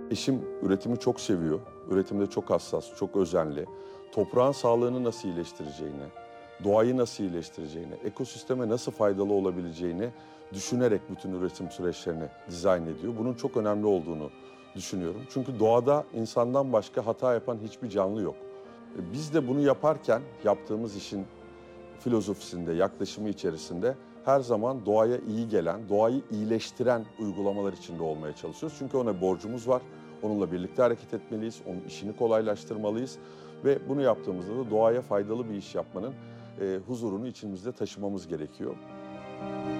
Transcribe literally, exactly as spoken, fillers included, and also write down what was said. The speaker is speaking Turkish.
Eşim üretimi çok seviyor. Üretimde çok hassas, çok özenli. Toprağın sağlığını nasıl iyileştireceğini, doğayı nasıl iyileştireceğini, ekosisteme nasıl faydalı olabileceğini düşünerek bütün üretim süreçlerini dizayn ediyor. Bunun çok önemli olduğunu düşünüyorum. Çünkü doğada insandan başka hata yapan hiçbir canlı yok. E, Biz de bunu yaparken yaptığımız işin filozofisinde, yaklaşımı içerisinde her zaman doğaya iyi gelen, doğayı iyileştiren uygulamalar içinde olmaya çalışıyoruz. Çünkü ona borcumuz var. Onunla birlikte hareket etmeliyiz, onun işini kolaylaştırmalıyız ve bunu yaptığımızda da doğaya faydalı bir iş yapmanın e, huzurunu içimizde taşımamız gerekiyor.